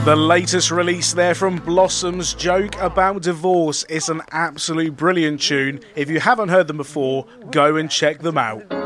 The latest release there from Blossom's Joke About Divorce is an absolute brilliant tune. If you haven't heard them before, go and check them out.